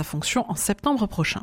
fonction en septembre prochain.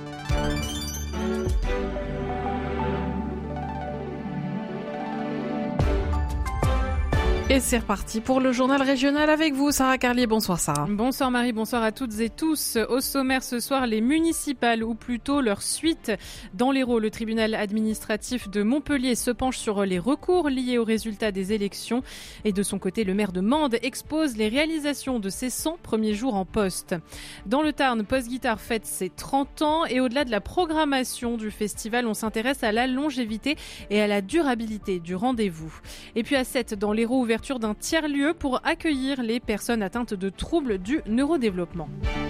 Et c'est reparti pour le journal régional avec vous, Sarah Carlier. Bonsoir Sarah. Bonsoir Marie, bonsoir à toutes et tous. Au sommaire ce soir, les municipales, ou plutôt leur suite. Dans l'Hérault, le tribunal administratif de Montpellier se penche sur les recours liés aux résultats des élections. Et de son côté, le maire de Mende expose les réalisations de ses 100 premiers jours en poste. Dans le Tarn, Post Guitare fête ses 30 ans. Et au-delà de la programmation du festival, on s'intéresse à la longévité et à la durabilité du rendez-vous. Et puis à 7, dans l'Hérault, ouverture d'un tiers-lieu pour accueillir les personnes atteintes de troubles du neurodéveloppement.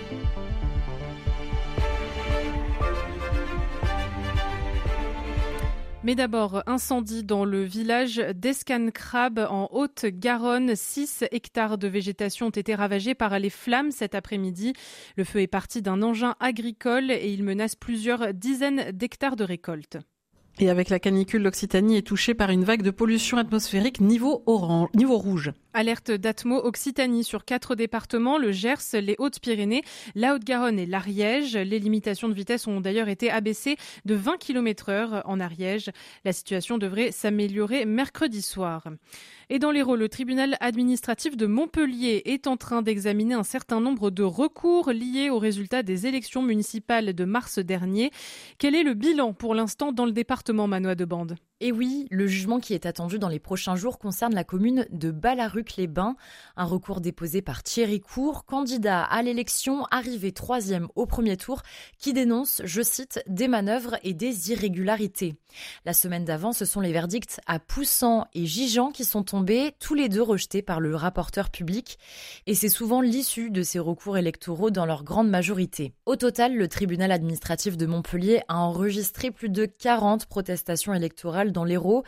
Mais d'abord, incendie dans le village d'Escancrabe en Haute-Garonne. 6 hectares de végétation ont été ravagés par les flammes cet après-midi. Le feu est parti d'un engin agricole et il menace plusieurs dizaines d'hectares de récolte. Et avec la canicule, l'Occitanie est touchée par une vague de pollution atmosphérique niveau rouge. Alerte d'Atmo Occitanie sur 4 départements, le Gers, les Hautes-Pyrénées, la Haute-Garonne et l'Ariège. Les limitations de vitesse ont d'ailleurs été abaissées de 20 km/h en Ariège. La situation devrait s'améliorer mercredi soir. Et dans l'Hérault, le tribunal administratif de Montpellier est en train d'examiner un certain nombre de recours liés aux résultats des élections municipales de mars dernier. Quel est le bilan pour l'instant dans le département, Manoa de Bande ? Et oui, le jugement qui est attendu dans les prochains jours concerne la commune de Ballaruc-les-Bains. Un recours déposé par Thierry Cour, candidat à l'élection, arrivé 3e au premier tour, qui dénonce, je cite, des manœuvres et des irrégularités. La semaine d'avant, ce sont les verdicts à Poussan et Gijan qui sont tombés, tous les deux rejetés par le rapporteur public. Et c'est souvent l'issue de ces recours électoraux dans leur grande majorité. Au total, le tribunal administratif de Montpellier a enregistré plus de 40 protestations électorales dans l'Hérault.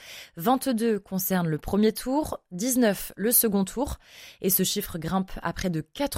22 concernent le premier tour, 19 le second tour. Et ce chiffre grimpe à près de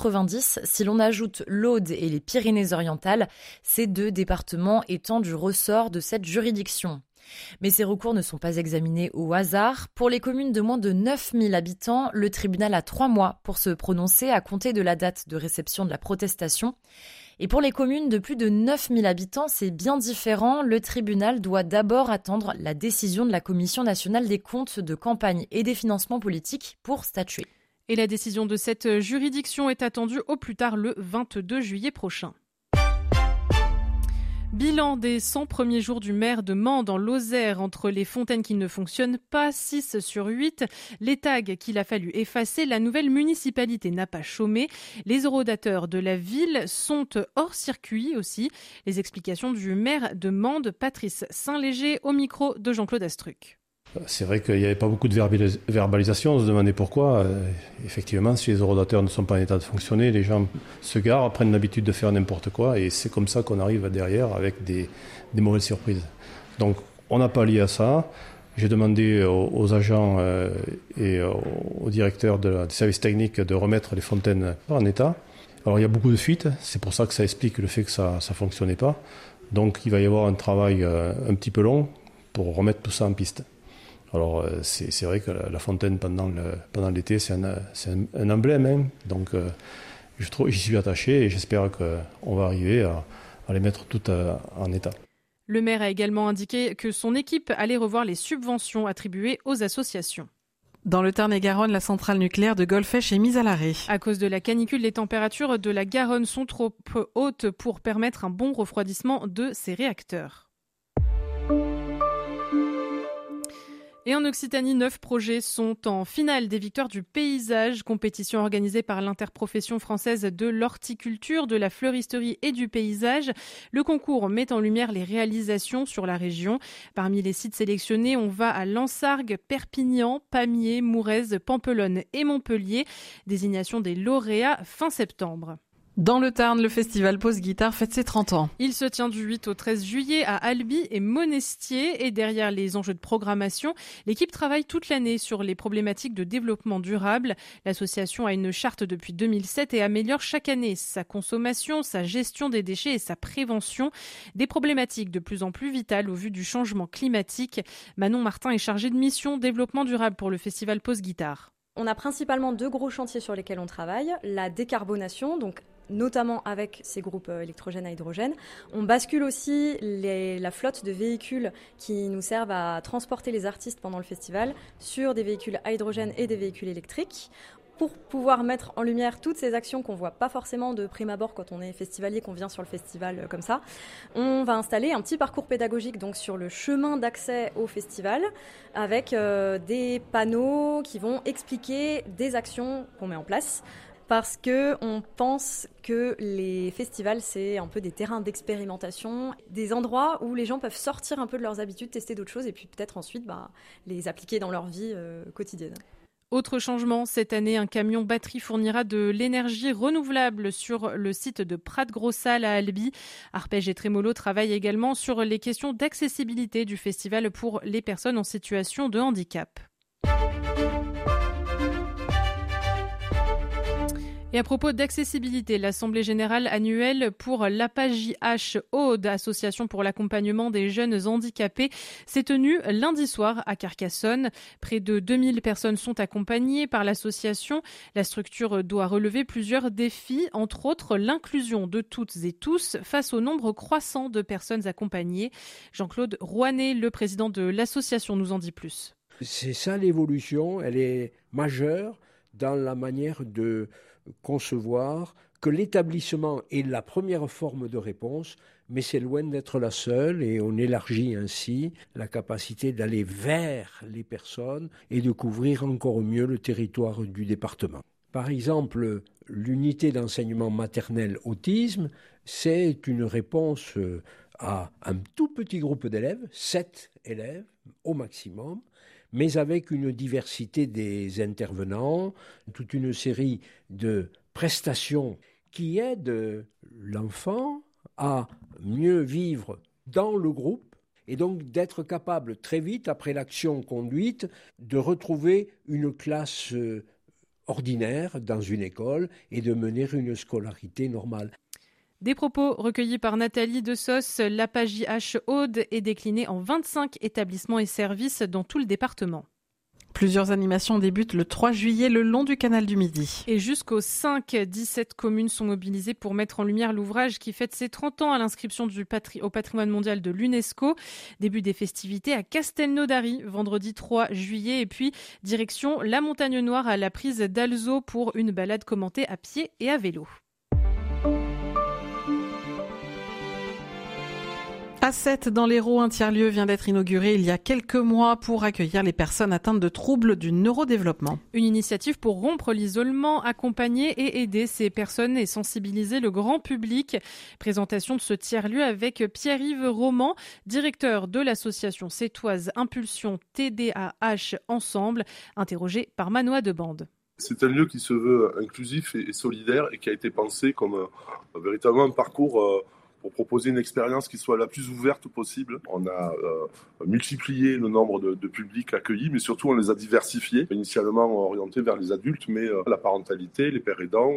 90 si l'on ajoute l'Aude et les Pyrénées-Orientales, ces 2 départements étant du ressort de cette juridiction. Mais ces recours ne sont pas examinés au hasard. Pour les communes de moins de 9000 habitants, le tribunal a 3 mois pour se prononcer à compter de la date de réception de la protestation. Et pour les communes de plus de 9000 habitants, c'est bien différent. Le tribunal doit d'abord attendre la décision de la Commission nationale des comptes de campagne et des financements politiques pour statuer. Et la décision de cette juridiction est attendue au plus tard le 22 juillet prochain. Bilan des 100 premiers jours du maire de Mende en Lozère, entre les fontaines qui ne fonctionnent pas, 6 sur 8, les tags qu'il a fallu effacer, la nouvelle municipalité n'a pas chômé. Les horodateurs de la ville sont hors circuit aussi. Les explications du maire de Mende, Patrice Saint-Léger, au micro de Jean-Claude Astruc. C'est vrai qu'il n'y avait pas beaucoup de verbalisation, on se demandait pourquoi. Effectivement, si les horodateurs ne sont pas en état de fonctionner, les gens se garent, prennent l'habitude de faire n'importe quoi, et c'est comme ça qu'on arrive derrière avec des mauvaises surprises. Donc on n'a pas lié à ça. J'ai demandé aux agents et au directeur du service technique de remettre les fontaines en état. Alors il y a beaucoup de fuites, c'est pour ça que ça explique le fait que ça ne fonctionnait pas. Donc il va y avoir un travail un petit peu long pour remettre tout ça en piste. Alors c'est vrai que la fontaine pendant l'été c'est un emblème, hein. Donc j'y suis attaché et j'espère qu'on va arriver à les mettre toutes en état. Le maire a également indiqué que son équipe allait revoir les subventions attribuées aux associations. Dans le Tarn-et-Garonne, la centrale nucléaire de Golfech est mise à l'arrêt. À cause de la canicule, les températures de la Garonne sont trop hautes pour permettre un bon refroidissement de ces réacteurs. Et en Occitanie, 9 projets sont en finale des Victoires du paysage, compétition organisée par l'interprofession française de l'horticulture, de la fleuristerie et du paysage. Le concours met en lumière les réalisations sur la région. Parmi les sites sélectionnés, on va à Lansargues, Perpignan, Pamiers, Mourez, Pampelonne et Montpellier. Désignation des lauréats fin septembre. Dans le Tarn, le festival Post Guitare fête ses 30 ans. Il se tient du 8 au 13 juillet à Albi et Monestier. Et derrière les enjeux de programmation, l'équipe travaille toute l'année sur les problématiques de développement durable. L'association a une charte depuis 2007 et améliore chaque année sa consommation, sa gestion des déchets et sa prévention. Des problématiques de plus en plus vitales au vu du changement climatique. Manon Martin est chargée de mission développement durable pour le festival Post Guitare. On a principalement 2 gros chantiers sur lesquels on travaille. La décarbonation, donc notamment avec ces groupes électrogènes à hydrogène. On bascule aussi la flotte de véhicules qui nous servent à transporter les artistes pendant le festival sur des véhicules à hydrogène et des véhicules électriques, pour pouvoir mettre en lumière toutes ces actions qu'on ne voit pas forcément de prime abord quand on est festivalier, qu'on vient sur le festival comme ça. On va installer un petit parcours pédagogique donc sur le chemin d'accès au festival avec des panneaux qui vont expliquer des actions qu'on met en place. Parce qu'on pense que les festivals, c'est un peu des terrains d'expérimentation, des endroits où les gens peuvent sortir un peu de leurs habitudes, tester d'autres choses et puis peut-être ensuite les appliquer dans leur vie quotidienne. Autre changement, cette année, un camion batterie fournira de l'énergie renouvelable sur le site de Prat-Gros-Salle à Albi. Arpège et Trémolo travaillent également sur les questions d'accessibilité du festival pour les personnes en situation de handicap. Et à propos d'accessibilité, l'Assemblée générale annuelle pour l'APJH Aude, Association pour l'accompagnement des jeunes handicapés, s'est tenue lundi soir à Carcassonne. Près de 2000 personnes sont accompagnées par l'association. La structure doit relever plusieurs défis, entre autres l'inclusion de toutes et tous face au nombre croissant de personnes accompagnées. Jean-Claude Rouanet, le président de l'association, nous en dit plus. C'est ça l'évolution, elle est majeure dans la manière de concevoir que l'établissement est la première forme de réponse, mais c'est loin d'être la seule et on élargit ainsi la capacité d'aller vers les personnes et de couvrir encore mieux le territoire du département. Par exemple, l'unité d'enseignement maternel autisme, c'est une réponse à un tout petit groupe d'élèves, 7 élèves au maximum, mais avec une diversité des intervenants, toute une série de prestations qui aident l'enfant à mieux vivre dans le groupe et donc d'être capable très vite, après l'action conduite, de retrouver une classe ordinaire dans une école et de mener une scolarité normale. Des propos recueillis par Nathalie Dessos. L'APJH Aude est déclinée en 25 établissements et services dans tout le département. Plusieurs animations débutent le 3 juillet le long du canal du Midi. Et jusqu'au 5, 17 communes sont mobilisées pour mettre en lumière l'ouvrage qui fête ses 30 ans à l'inscription au patrimoine mondial de l'UNESCO. Début des festivités à Castelnaudary, vendredi 3 juillet. Et puis, direction la Montagne Noire à la prise d'Alzot pour une balade commentée à pied et à vélo. À 7 dans l'Hérault, un tiers-lieu vient d'être inauguré il y a quelques mois pour accueillir les personnes atteintes de troubles du neurodéveloppement. Une initiative pour rompre l'isolement, accompagner et aider ces personnes et sensibiliser le grand public. Présentation de ce tiers-lieu avec Pierre-Yves Roman, directeur de l'association sétoise Impulsion TDAH Ensemble, interrogé par Manoa Debande. C'est un lieu qui se veut inclusif et solidaire et qui a été pensé comme véritablement un parcours pour proposer une expérience qui soit la plus ouverte possible. On a multiplié le nombre de publics accueillis, mais surtout on les a diversifiés, initialement orientés vers les adultes, mais la parentalité, les pères aidants,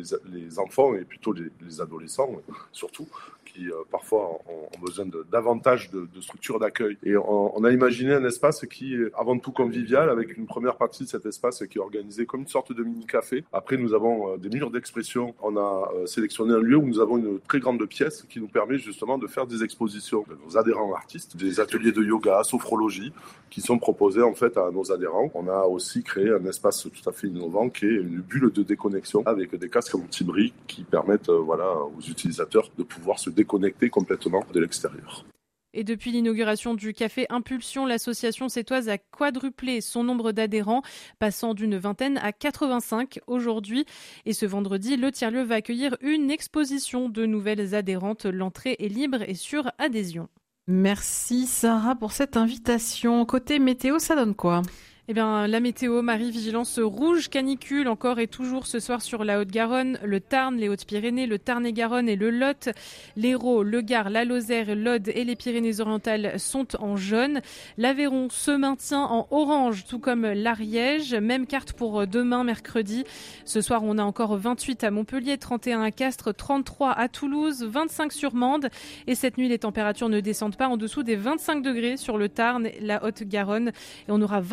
les enfants et plutôt les adolescents surtout, qui parfois ont besoin davantage de structures d'accueil. Et on a imaginé un espace qui est avant tout convivial, avec une première partie de cet espace qui est organisé comme une sorte de mini-café. Après, nous avons des murs d'expression. On a sélectionné un lieu où nous avons une très grande pièce qui nous permet justement de faire des expositions de nos adhérents artistes, des ateliers de yoga, sophrologie, qui sont proposés en fait à nos adhérents. On a aussi créé un espace tout à fait innovant qui est une bulle de déconnexion avec des casques anti-bruit qui permettent aux utilisateurs de pouvoir se déconnecter complètement de l'extérieur. Et depuis l'inauguration du café Impulsion, l'association sétoise a quadruplé son nombre d'adhérents, passant d'une vingtaine à 85 aujourd'hui. Et ce vendredi, le tiers-lieu va accueillir une exposition de nouvelles adhérentes. L'entrée est libre et sur adhésion. Merci Sarah pour cette invitation. Côté météo, ça donne quoi ? Eh bien, la météo, Marie, vigilance rouge, canicule, encore et toujours ce soir sur la Haute-Garonne, le Tarn, les Hautes-Pyrénées, le Tarn-et-Garonne et le Lot. L'Hérault, le Gard, la Lozère, l'Aude et les Pyrénées-Orientales sont en jaune. L'Aveyron se maintient en orange, tout comme l'Ariège. Même carte pour demain, mercredi. Ce soir, on a encore 28 à Montpellier, 31 à Castres, 33 à Toulouse, 25 sur Mende. Et cette nuit, les températures ne descendent pas en dessous des 25 degrés sur le Tarn, la Haute-Garonne. Et on aura 22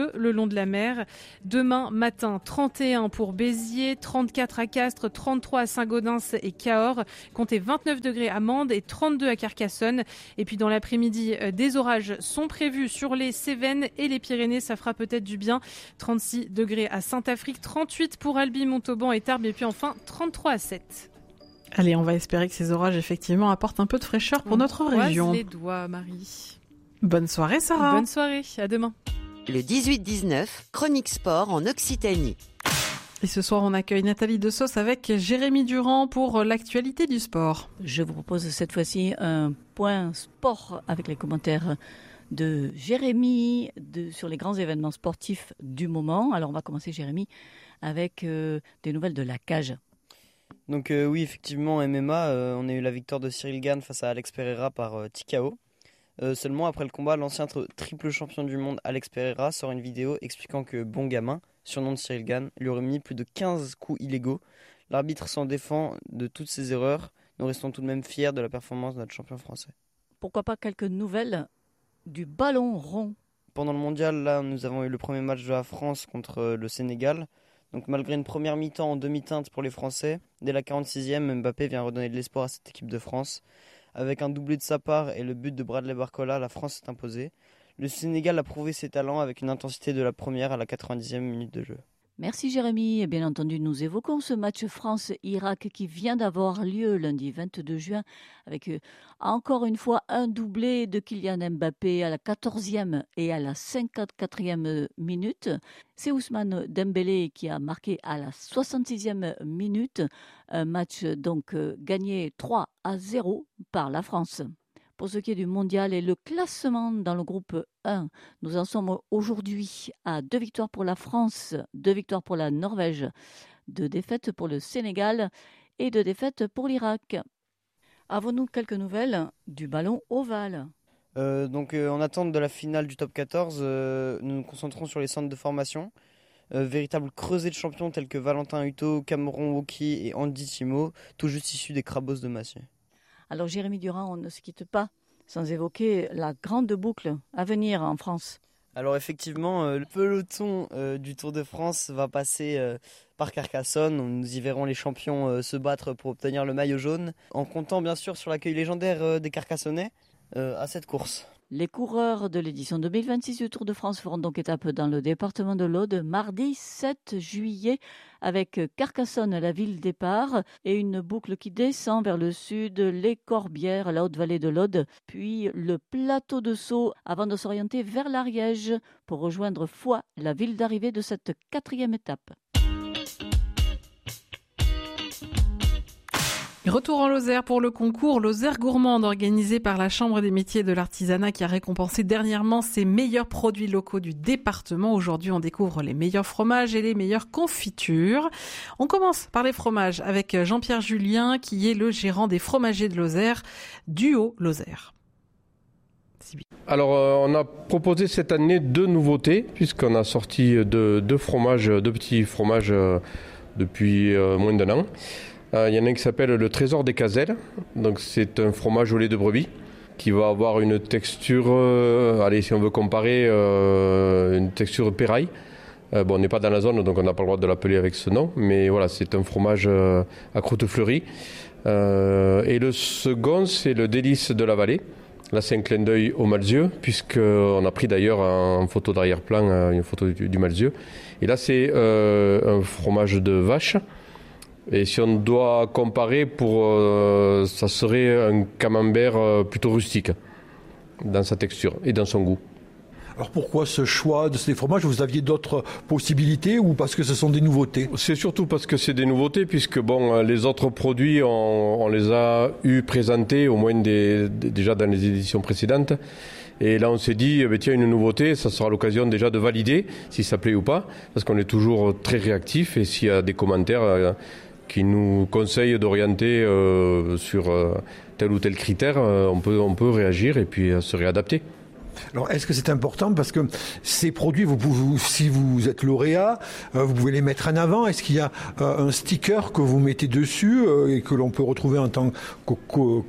32 le long de la mer. Demain matin, 31 pour Béziers, 34 à Castres, 33 à Saint-Gaudens et Cahors. Comptez 29 degrés à Mende et 32 à Carcassonne. Et puis dans l'après-midi, des orages sont prévus sur les Cévennes et les Pyrénées. Ça fera peut-être du bien. 36 degrés à Saint-Afrique, 38 pour Albi, Montauban et Tarbes. Et puis enfin, 33 à 7. Allez, on va espérer que ces orages, effectivement, apportent un peu de fraîcheur pour notre région. Croise les doigts, Marie. Bonne soirée, Sarah. Bonne soirée, à demain. Le 18-19, chronique sport en Occitanie. Et ce soir, on accueille Nathalie Dessos avec Jérémy Durand pour l'actualité du sport. Je vous propose cette fois-ci un point sport avec les commentaires de Jérémy sur les grands événements sportifs du moment. Alors on va commencer, Jérémy, avec des nouvelles de la cage. Donc oui, effectivement, MMA, on a eu la victoire de Cyril Gane face à Alex Pereira par TKO. Seulement après le combat, l'ancien triple champion du monde Alex Pereira sort une vidéo expliquant que Bon Gamin, surnom de Cyril Gane, lui aurait mis plus de 15 coups illégaux. L'arbitre s'en défend de toutes ses erreurs. Nous restons tout de même fiers de la performance de notre champion français. Pourquoi pas quelques nouvelles du ballon rond? Pendant le mondial, là, nous avons eu le premier match de la France contre le Sénégal. Donc malgré une première mi-temps en demi-teinte pour les Français, dès la 46e, Mbappé vient redonner de l'espoir à cette équipe de France. Avec un doublé de sa part et le but de Bradley Barcola, la France s'est imposée. Le Sénégal a prouvé ses talents avec une intensité de la première à la 90e minute de jeu. Merci Jérémy. Et bien entendu, nous évoquons ce match France-Irak qui vient d'avoir lieu lundi 22 juin avec encore une fois un doublé de Kylian Mbappé à la 14e et à la 54e minute. C'est Ousmane Dembélé qui a marqué à la 66e minute. Un match donc gagné 3-0 par la France. Pour ce qui est du mondial et le classement dans le groupe 1, nous en sommes aujourd'hui à 2 victoires pour la France, 2 victoires pour la Norvège, 2 défaites pour le Sénégal et 2 défaites pour l'Irak. Avons-nous quelques nouvelles du ballon ovale? En attente de la finale du top 14, nous nous concentrons sur les centres de formation. Véritable creuset de champions tels que Valentin Hutto, Cameron Woki et Andy Timo, tout juste issus des Crabos de Massieu. Alors Jérémy Durand, on ne se quitte pas sans évoquer la grande boucle à venir en France. Alors effectivement, le peloton du Tour de France va passer par Carcassonne. Nous y verrons les champions se battre pour obtenir le maillot jaune, en comptant bien sûr sur l'accueil légendaire des Carcassonnais à cette course. Les coureurs de l'édition 2026 du Tour de France feront donc étape dans le département de l'Aude mardi 7 juillet avec Carcassonne, la ville départ, et une boucle qui descend vers le sud, les Corbières, la haute vallée de l'Aude, puis le plateau de Sceaux avant de s'orienter vers l'Ariège pour rejoindre Foix, la ville d'arrivée de cette 4e étape. Retour en Lozère pour le concours Lozère Gourmande organisé par la Chambre des métiers et de l'artisanat qui a récompensé dernièrement ses meilleurs produits locaux du département. Aujourd'hui, on découvre les meilleurs fromages et les meilleures confitures. On commence par les fromages avec Jean-Pierre Julien qui est le gérant des fromagers de Lozère du Haut-Lozère. Alors, on a proposé cette année 2 nouveautés puisqu'on a sorti deux petits fromages depuis moins d'1 an. Il y en a un qui s'appelle le Trésor des Caselles. Donc c'est un fromage au lait de brebis qui va avoir une texture, si on veut comparer, une texture péraille. On n'est pas dans la zone, donc on n'a pas le droit de l'appeler avec ce nom. Mais voilà, c'est un fromage à croûte fleurie. Et le second, c'est le Délice de la Vallée. Là, c'est un clin d'œil au Malzieu, puisqu'on a pris d'ailleurs en photo d'arrière-plan une photo du Malzieu. Et là, c'est un fromage de vache. Et si on doit comparer, ça serait un camembert plutôt rustique dans sa texture et dans son goût. Alors pourquoi ce choix de ces fromages? Vous aviez d'autres possibilités ou parce que ce sont des nouveautés? C'est surtout parce que c'est des nouveautés, puisque les autres produits, on les a présentés au moins déjà dans les éditions précédentes. Et là, on s'est dit, tiens, une nouveauté, ça sera l'occasion déjà de valider si ça plaît ou pas, parce qu'on est toujours très réactif et s'il y a des commentaires qui nous conseillent d'orienter sur tel ou tel critère, on peut réagir et puis se réadapter. Alors, est-ce que c'est important parce que ces produits, si vous êtes lauréat, vous pouvez les mettre en avant. Est-ce qu'il y a un sticker que vous mettez dessus et que l'on peut retrouver en tant qu'acheteur ?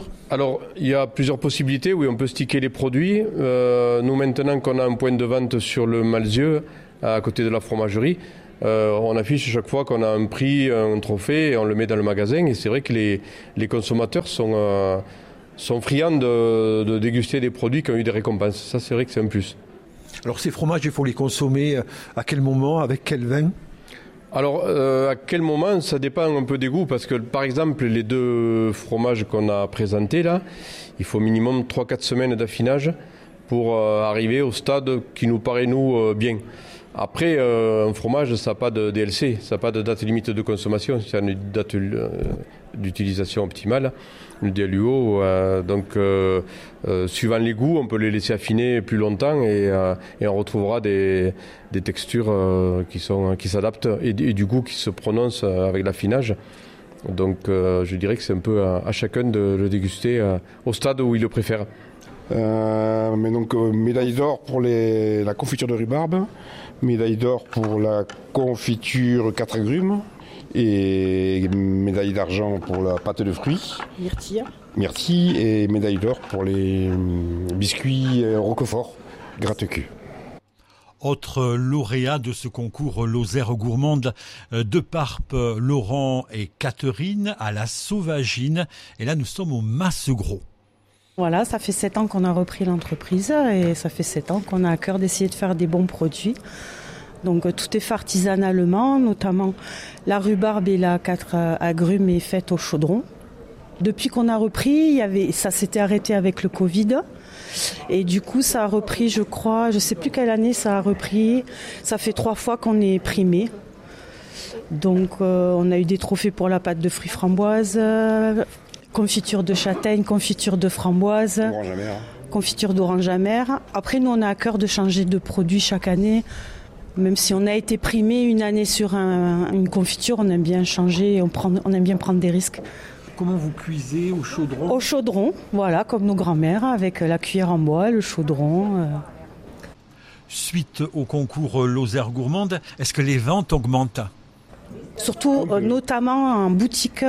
Alors, il y a plusieurs possibilités. Oui, on peut sticker les produits. Nous, maintenant qu'on a un point de vente sur le Malzieu, à côté de la fromagerie, on affiche chaque fois qu'on a un prix, un trophée, et on le met dans le magasin. Et c'est vrai que les consommateurs sont friands de déguster des produits qui ont eu des récompenses. Ça, c'est vrai que c'est un plus. Alors, ces fromages, il faut les consommer à quel moment, avec quel vin ? Alors, à quel moment, ça dépend un peu des goûts, parce que, par exemple, les 2 fromages qu'on a présentés, là, il faut minimum 3-4 semaines d'affinage pour arriver au stade qui nous paraît, nous, bien. Après, un fromage, ça n'a pas de DLC, ça n'a pas de date limite de consommation, ça a une date d'utilisation optimale, le DLUO. Donc, suivant les goûts, on peut les laisser affiner plus longtemps et on retrouvera des textures qui s'adaptent et du goût qui se prononce avec l'affinage. Donc, je dirais que c'est un peu à chacun de le déguster au stade où il le préfère. Mais donc, médaille d'or pour la confiture de rhubarbe, médaille d'or pour la confiture 4 agrumes et médaille d'argent pour la pâte de fruits. Myrtille et médaille d'or pour les biscuits Roquefort gratte-cul. Autre lauréat de ce concours Lozère gourmande, De Parpe, Laurent et Catherine à la Sauvagine. Et là, nous sommes au Massegros. Voilà, ça fait 7 ans qu'on a repris l'entreprise et ça fait 7 ans qu'on a à cœur d'essayer de faire des bons produits. Donc tout est fait artisanalement, notamment la rhubarbe et la 4 agrumes est faite au chaudron. Depuis qu'on a repris, ça s'était arrêté avec le Covid. Et du coup, ça a repris, je crois, je ne sais plus quelle année ça a repris. Ça fait 3 fois qu'on est primé. Donc on a eu des trophées pour la pâte de fruits framboises, confiture de châtaigne, confiture de framboise, confiture d'orange amère. Après, nous, on a à cœur de changer de produit chaque année. Même si on a été primé une année sur une confiture, on aime bien changer, on aime bien prendre des risques. Comment vous cuisez au chaudron ? Au chaudron, voilà, comme nos grands-mères, avec la cuillère en bois, le chaudron. Suite au concours Lozère gourmande, est-ce que les ventes augmentent ? Surtout, notamment en boutique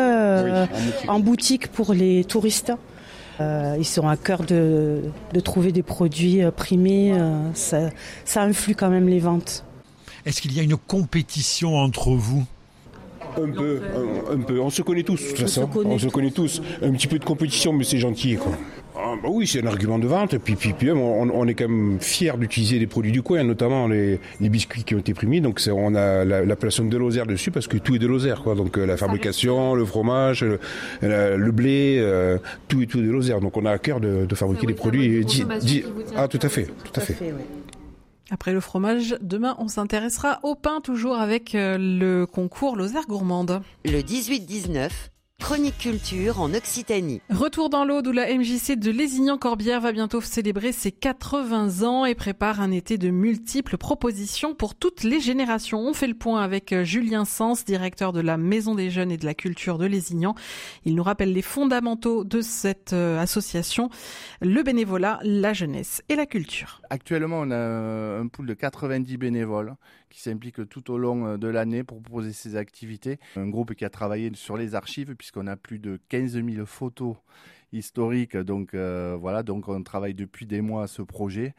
pour les touristes. Ils sont à cœur de trouver des produits primés. Ça influe quand même les ventes. Est-ce qu'il y a une compétition entre vous ? Un peu. On se connaît tous, de toute façon. On se connaît tous. Un petit peu de compétition, mais c'est gentil, quoi. Oui, c'est un argument de vente. Puis on est quand même fiers d'utiliser les produits du coin, notamment les biscuits qui ont été primés. Donc on a l'appellation de Lozère dessus parce que tout est de Lozère, quoi. Donc la fabrication, le fromage, le blé, tout est de Lozère. Donc on a à cœur de fabriquer des produits. Tout à fait. Oui. Après le fromage, demain on s'intéressera au pain, toujours avec le concours Lozère gourmande. Le 18-19, Chronique Culture en Occitanie. Retour dans l'Aude où la MJC de Lézignan-Corbière va bientôt célébrer ses 80 ans et prépare un été de multiples propositions pour toutes les générations. On fait le point avec Julien Sens, directeur de la Maison des Jeunes et de la Culture de Lézignan. Il nous rappelle les fondamentaux de cette association, le bénévolat, la jeunesse et la culture. Actuellement, on a un pool de 90 bénévoles qui s'impliquent tout au long de l'année pour proposer ces activités. Un groupe qui a travaillé sur les archives puisqu'on a plus de 15 000 photos historiques. Donc on travaille depuis des mois à ce projet.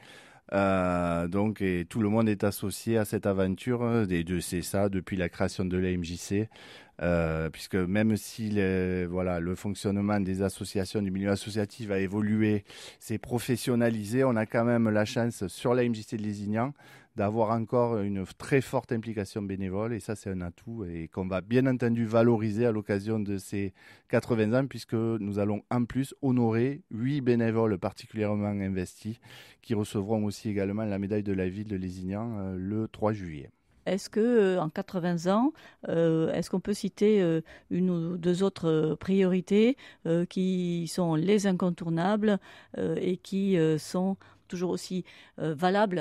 Et tout le monde est associé à cette aventure. C'est ça depuis la création de la MJC. Puisque même si le fonctionnement des associations, du milieu associatif a évolué, s'est professionnalisé, on a quand même la chance sur la MJC de Lézignan d'avoir encore une très forte implication bénévole, et ça c'est un atout et qu'on va bien entendu valoriser à l'occasion de ces 80 ans, puisque nous allons en plus honorer 8 bénévoles particulièrement investis qui recevront aussi également la médaille de la ville de Lézignan le 3 juillet. Est-ce que en 80 ans, est-ce qu'on peut citer une ou deux autres priorités qui sont les incontournables et qui sont toujours aussi valables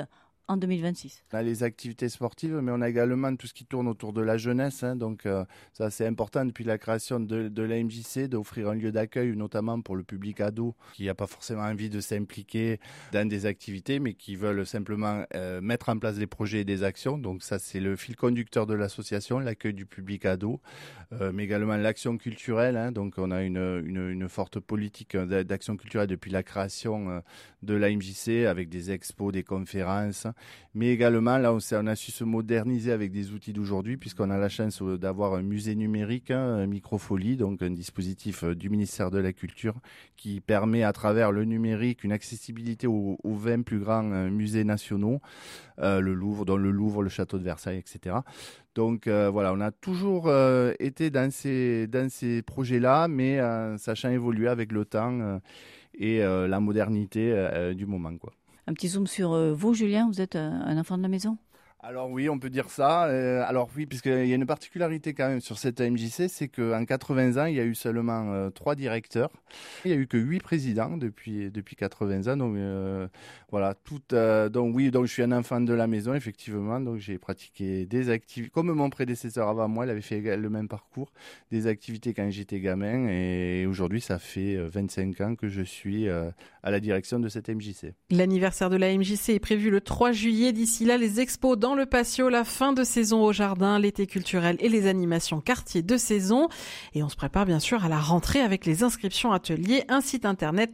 en 2026. On a les activités sportives, mais on a également tout ce qui tourne autour de la jeunesse. Donc ça, c'est important depuis la création de la MJC, d'offrir un lieu d'accueil, notamment pour le public ado, qui n'a pas forcément envie de s'impliquer dans des activités, mais qui veulent simplement mettre en place des projets et des actions. Donc ça, c'est le fil conducteur de l'association, l'accueil du public ado, mais également l'action culturelle. Donc on a une forte politique d'action culturelle depuis la création de la MJC, avec des expos, des conférences, mais également là on a su se moderniser avec des outils d'aujourd'hui, puisqu'on a la chance d'avoir un musée numérique, un Microfolie, donc un dispositif du ministère de la Culture qui permet à travers le numérique une accessibilité aux 20 plus grands musées nationaux, le Louvre, dont le Louvre, le Château de Versailles, etc. Donc voilà, on a toujours été dans ces projets-là, mais sachant évoluer avec le temps et la modernité du moment, quoi. Un petit zoom sur vous, Julien, vous êtes un enfant de la maison ? Alors oui, on peut dire ça. Alors oui, puisqu'il y a une particularité quand même sur cette MJC, c'est qu'en 80 ans, il y a eu seulement 3 directeurs. Il n'y a eu que 8 présidents depuis 80 ans. Donc voilà, donc je suis un enfant de la maison, effectivement. Donc j'ai pratiqué des activités, comme mon prédécesseur avant moi, il avait fait le même parcours, des activités quand j'étais gamin. Et aujourd'hui, ça fait 25 ans que je suis à la direction de cette MJC. L'anniversaire de la MJC est prévu le 3 juillet. D'ici là, les expos dans le patio, la fin de saison au jardin, l'été culturel et les animations quartier de saison. Et on se prépare bien sûr à la rentrée avec les inscriptions ateliers. Un site internet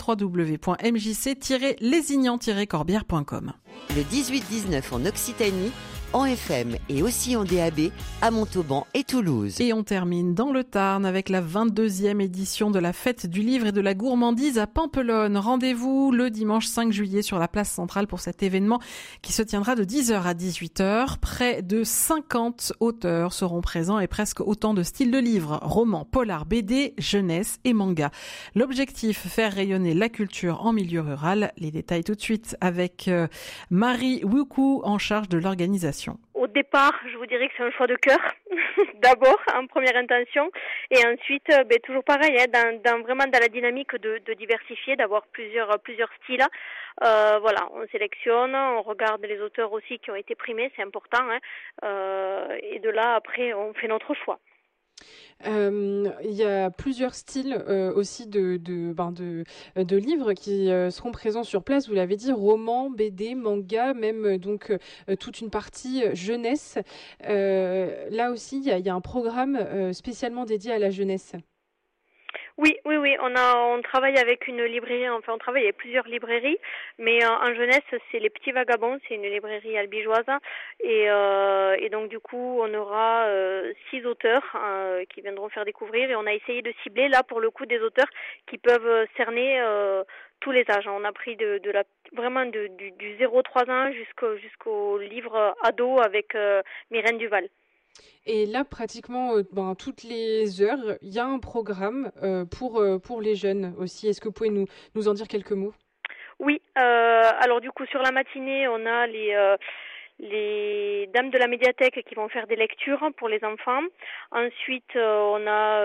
www.mjc-lézignan-corbière.com. Le 18-19 en Occitanie, en FM et aussi en DAB à Montauban et Toulouse. Et on termine dans le Tarn avec la 22e édition de la fête du livre et de la gourmandise à Pampelonne. Rendez-vous le dimanche 5 juillet sur la place centrale pour cet événement qui se tiendra de 10h à 18h. Près de 50 auteurs seront présents et presque autant de styles de livres, romans, polars, BD, jeunesse et manga. L'objectif, faire rayonner la culture en milieu rural. Les détails tout de suite avec Marie Woukou en charge de l'organisation. Au départ, je vous dirais que c'est un choix de cœur, d'abord, en première intention, et ensuite, toujours pareil, vraiment dans la dynamique de diversifier, d'avoir plusieurs styles. Voilà, on sélectionne, on regarde les auteurs aussi qui ont été primés, c'est important, et de là, après, on fait notre choix. Il y a plusieurs styles aussi de livres qui seront présents sur place. Vous l'avez dit, romans, BD, manga, même donc toute une partie jeunesse. Là aussi, il y a un programme spécialement dédié à la jeunesse. Oui, on travaille avec une librairie, enfin on travaille avec plusieurs librairies, mais en jeunesse c'est Les Petits Vagabonds, c'est une librairie albigeoise, et donc du coup on aura 6 auteurs qui viendront faire découvrir, et on a essayé de cibler là pour le coup des auteurs qui peuvent cerner tous les âges. On a pris vraiment du 0-3 ans jusqu'au livre ado avec Myrène Duval. Et là, pratiquement toutes les heures, il y a un programme pour les jeunes aussi. Est-ce que vous pouvez nous en dire quelques mots ? Oui, alors du coup sur la matinée, on a les dames de la médiathèque qui vont faire des lectures pour les enfants. Ensuite, on a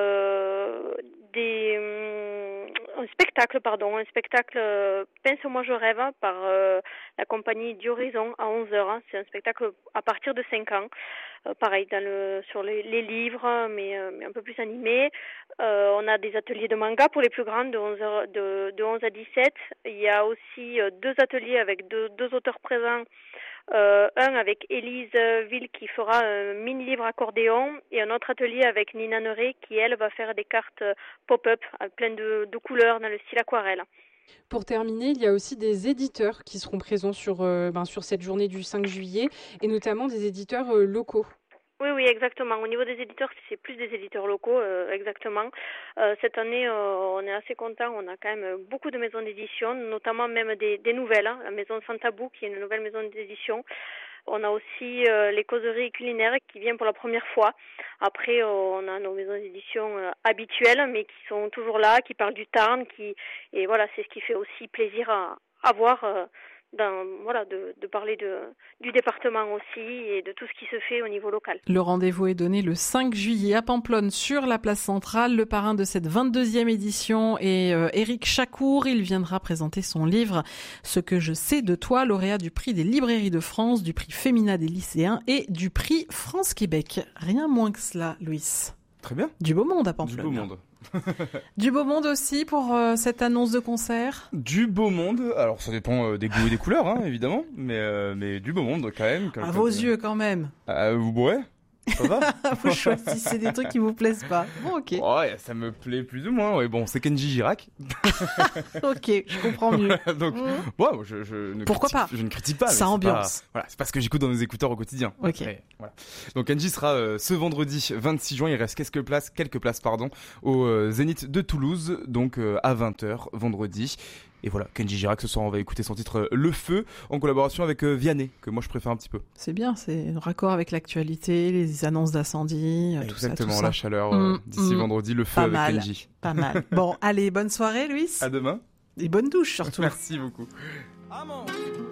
un spectacle Pince-moi je rêve par la compagnie d'Horizon à 11h. C'est un spectacle à partir de 5 ans. Pareil, sur les livres, mais un peu plus animé. On a des ateliers de manga pour les plus grandes de 11 à 17. Il y a aussi 2 ateliers avec deux auteurs présents. Un avec Élise Ville qui fera un mini-livre accordéon, et un autre atelier avec Nina Neré qui, elle, va faire des cartes pop-up pleines de couleurs dans le style aquarelle. Pour terminer, il y a aussi des éditeurs qui seront présents sur cette journée du 5 juillet, et notamment des éditeurs locaux. Oui, exactement. Au niveau des éditeurs, c'est plus des éditeurs locaux, exactement. Cette année, on est assez content. On a quand même beaucoup de maisons d'édition, notamment même des nouvelles. La maison Santabou, qui est une nouvelle maison d'édition. On a aussi les causeries culinaires qui viennent pour la première fois. Après, on a nos maisons d'édition habituelles, mais qui sont toujours là, qui parlent du Tarn, et voilà, c'est ce qui fait aussi plaisir à voir de parler du département aussi et de tout ce qui se fait au niveau local. Le rendez-vous est donné le 5 juillet à Pamplonne sur la place centrale. Le parrain de cette 22e édition est Éric Chacour. Il viendra présenter son livre « Ce que je sais de toi », lauréat du prix des librairies de France, du prix Femina des lycéens et du prix France-Québec. Rien moins que cela, Louis. Très bien. Du beau monde à Pamplonne. Du beau monde. Du beau monde aussi pour cette annonce de concert. Du beau monde, alors ça dépend des goûts et des couleurs hein, évidemment, mais du beau monde quand même. À vos yeux quand même. Ouais, ça va. Vous choisissez des trucs qui vous plaisent pas. Bon, ok. Ouais, ça me plaît plus ou moins. Ouais, bon, c'est Kenji Girac. Ok, je comprends mieux. Donc, bon, je ne pourquoi critique, pas. Je ne critique pas. Ça ambiance. Voilà, c'est parce que j'écoute dans mes écouteurs au quotidien. Ok. Après, voilà. Donc Kenji sera ce vendredi 26 juin. Il reste quelques places, au Zénith de Toulouse, donc à 20h vendredi. Et voilà, Kenji Girac, ce soir, on va écouter son titre Le Feu, en collaboration avec Vianney, que moi je préfère un petit peu. C'est bien, c'est un raccord avec l'actualité, les annonces d'incendie, tout ça. Exactement, la chaleur d'ici vendredi, Le Feu avec Kenji. Pas mal. Bon, allez, bonne soirée, Louis. À demain. Et bonne douche surtout. Merci beaucoup.